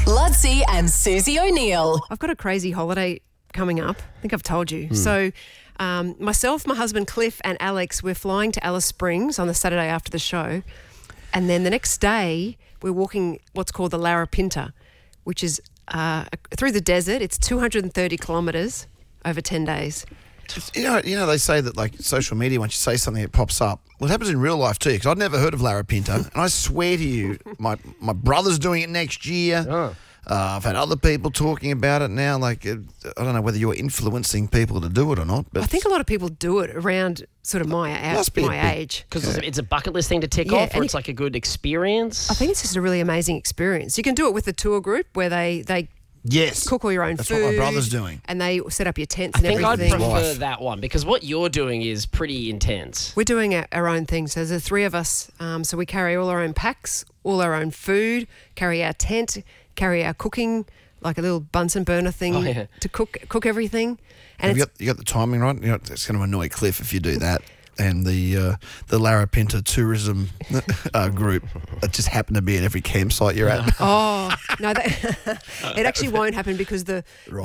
Ludsey and Susie O'Neill. I've got a crazy holiday coming up. I think I've told you. So myself, my husband Cliff and Alex, we're flying to Alice Springs on the Saturday after the show. And then the next day, we're walking what's called the Larapinta, which is through the desert. It's 230 kilometres over 10 days. You know, they say that like social media, once you say something, it pops up. Well, it happens in real life too, because I'd never heard of Larapinta, and I swear to you, my brother's doing it next year. Oh. I've had other people talking about it now. Like, I don't know whether you're influencing people to do it or not, but I think a lot of people do it around sort of my Must be a big- age. Because it's a bucket list thing to tick Yeah, off, or and it's like a good experience. I think it's just a really amazing experience. You can do it with the tour group where they yes, cook all your own that's food. what my brother's doing. And they set up your tents I and think I'd everything. prefer Wife. that one, because what you're doing is pretty intense. We're doing our own thing. So there's the three of us. So we carry all our own packs, all our own food, carry our tent, carry our cooking, like a little Bunsen burner thing to cook everything. And Have you got the timing right? You know, it's going to annoy Cliff if you do that. And the Larapinta tourism group, it just happened to be at every campsite you're at. oh no, it actually won't happen because the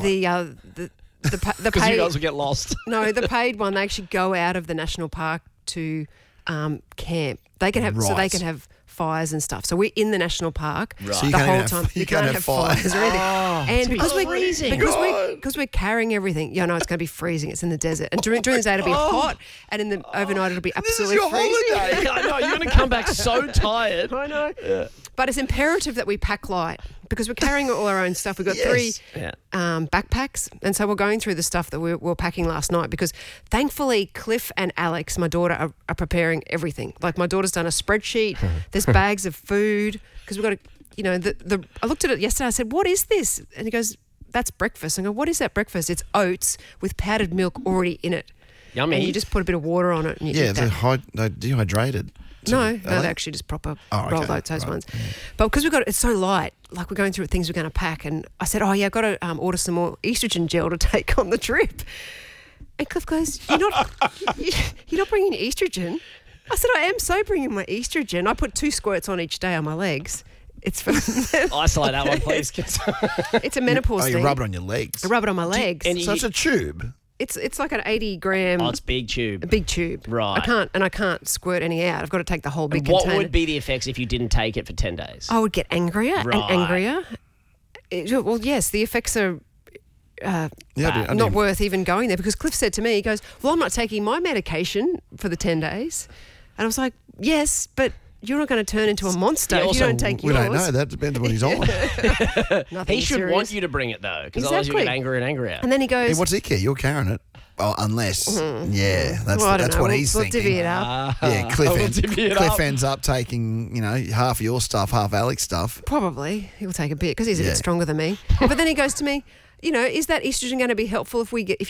Because you paid guys will get lost. no, the paid one, they actually go out of the national park to camp. They can have so they Right. can have fires and stuff. So we're in the national park So you the can't whole have- time. you can't have fires. or anything. And because we're freezing. because we're carrying everything. Yeah, no, it's going to be freezing. It's in the desert, and during the day it'll be hot, and in the overnight it'll be This is absolutely your freezing. holiday. I know, you're going to come back so tired. I know. But it's imperative that we pack light because we're carrying all our own stuff. We've got three Yeah. backpacks. And so we're going through the stuff that we were packing last night because thankfully Cliff and Alex, my daughter, are preparing everything. Like my daughter's done a spreadsheet. There's bags of food because we've got to, I looked at it yesterday. I said, what is this? And he goes, that's breakfast. I go, what is that breakfast? It's oats with powdered milk already in it. Yummy. And you just put a bit of water on it and you Yeah, eat that. they're dehydrated. No, they're actually just proper rolled oats, those right. ones. But because it's so light, like we're going through things we're going to pack, and I said, oh yeah, I've got to order some more estrogen gel to take on the trip. And Cliff goes, you're not bringing estrogen? I said, I am so bringing my estrogen. I put 2 squirts on each day on my legs. It's for Isolate that one, please. it's a menopause Oh, thing. you rub it on your legs. I rub it on my legs. and So it's a tube. It's like an 80 gram. Oh, it's big tube. a big tube. Right. I can't squirt any out. I've got to take the whole big What container. would be the effects if you didn't take it for 10 days? I would get angrier and Right. angrier. Well, yes, the effects are Yeah, I do. not worth even going there because Cliff said to me, he goes, well, I'm not taking my medication for the 10 days. And I was like, yes, but you're not going to turn into a monster Yeah, if you also, don't take We yours. don't know. That depends on what he's on. Nothing He should serious. want you to bring it, though, because otherwise you get Exactly. angrier and angrier. And then he goes, Hey, what's he care? You're carrying it. Oh, unless, yeah, that's well, I don't that's know. what we'll, he's we'll thinking. divvy it up. Yeah, Cliff, We'll divvy it Cliff up. ends up taking, half of your stuff, half Alex's stuff. Probably. He'll take a bit because he's a Yeah. bit stronger than me. But then he goes to me, is that estrogen going to be helpful if